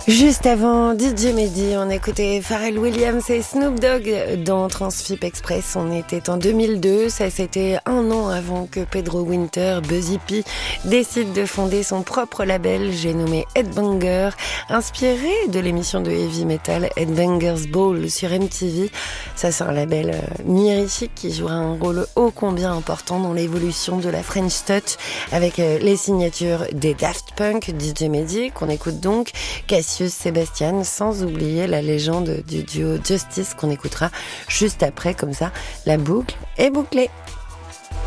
Juste avant DJ Mehdi, on écoutait Pharrell Williams et Snoop Dogg dans Transfip Express. On était en 2002, ça c'était un an avant que Pedro Winter, Buzzy P, décide de fonder son propre label, j'ai nommé Headbanger, inspiré de l'émission de heavy metal Headbangers Ball sur MTV. Ça c'est un label mirifique qui jouera un rôle ô combien important dans l'évolution de la French Touch avec les signatures des Daft Punk, DJ Mehdi, qu'on écoute donc, Cassius Sébastien, sans oublier la légende du duo Justice qu'on écoutera juste après, comme ça la boucle est bouclée.